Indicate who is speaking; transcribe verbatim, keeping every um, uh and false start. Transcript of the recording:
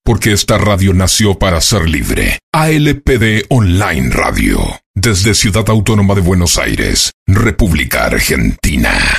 Speaker 1: porque esta radio nació para ser libre. A L P D Online Radio, desde Ciudad Autónoma de Buenos Aires, República Argentina.